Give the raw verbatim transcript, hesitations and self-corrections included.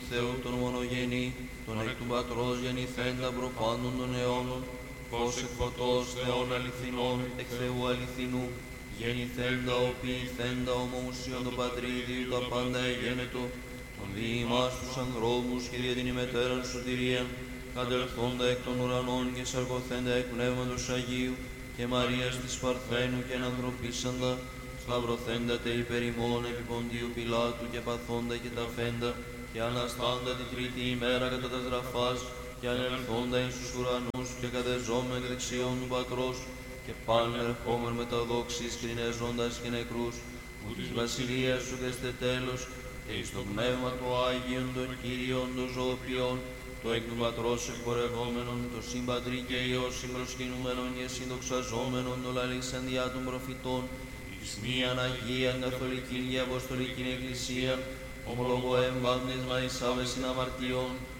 Θεού τον μονογενή, τον εκ του Πατρός γεννηθέντα προπάντων των αιώνων, φως εκ φωτός Θεών αληθινών, εκ Θεού αληθινού, γεννηθέντα ο ποιηθέντα ομοουσίον το Πατρίδι, τα πάντα εγένετο, τον διήμας τους ανθρώπους και δια την ημετέραν σωτηρίαν, κατελθόντα εκ των ουρανών και σαρκωθέντα εκ Πνεύματος Αγίου, και Μαρίας της Παρθένου και ανθρωπίσαντα, σταυρωθέντα τε υπερ ημών επί Ποντίου Πιλάτου και παθόντα και ταφέντα, και αναστάντα την τρίτη ημέρα κατά τας γραφάς, και ανελθόντα εις τους ουρανούς και κατεζόμεν εκ δεξιών του Πατρός, και πάλι ερχόμεν με τα δόξης κρινεζόντας και νεκρούς, που της βασιλείας σου δεστε τέλος, και εις το Πνεύμα του Άγιον των Κύριων των ζωοποιών, το εκ του Πατρός εκπορευόμενον, το συμπατρί και Υιός συμπροσκυνούμενον και συνδοξαζόμενον, το λαλήσαν διά των προφητών, εις μίαν Αγίαν Καθολικήν και Αποστολικήν Εκκλησίαν, ομολογώ εμβάπτισμα εις άβεσιν αμαρτιών,